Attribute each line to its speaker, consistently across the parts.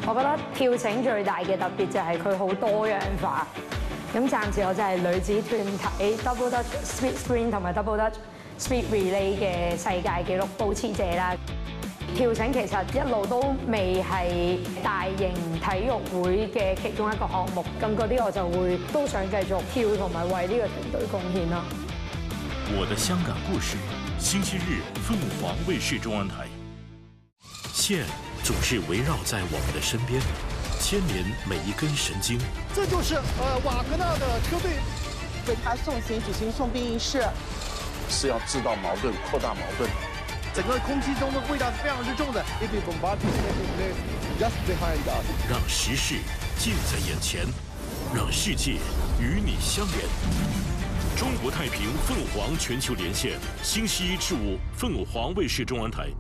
Speaker 1: 我覺得跳繩最大嘅特別就係佢好多樣化。咁暫時我就係女子團體 Double Dutch Speed Sprint 同埋 Double Dutch Speed Relay 嘅世界紀錄保持者啦。跳繩其實一路都未係大型體育會嘅其中一個項目，咁嗰啲我就會都想繼續跳同埋為呢個團隊貢獻咯。
Speaker 2: 我的香港故事，星期日凤凰卫視中央台。线总是围绕在我们的身边，牵连每一根神经。
Speaker 3: 这就是瓦格纳的车队
Speaker 4: 为他送行举行送殡仪式，
Speaker 5: 是要制造矛盾、扩大矛盾。
Speaker 3: 整个空气中的味道是非常之重的。Just behind us，
Speaker 2: 让时事近在眼前，让世界与你相连。中国太平凤凰全球连线，星期一至五，凤凰卫视中央台。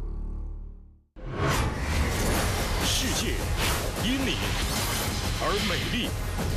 Speaker 2: 世界因你而美丽。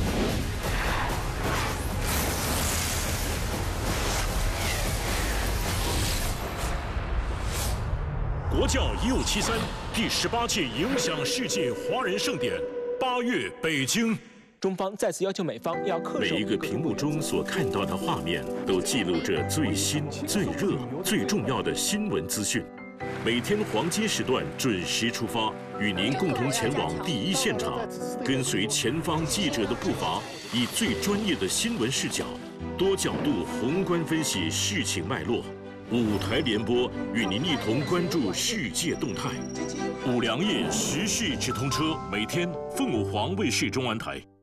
Speaker 2: 国教1573第18届影响世界华人盛典8月北京。
Speaker 6: 中方再次要求美方要恪守
Speaker 2: 每一个屏幕中所看到的画面，都记录着最新、最热、最重要的新闻资讯。每天黄金时段准时出发，与您共同前往第一现场，跟随前方记者的步伐，以最专业的新闻视角，多角度宏观分析事情脉络。5台联播，与您一同关注世界动态。5粮液时事直通车，每天凤凰卫视中央台。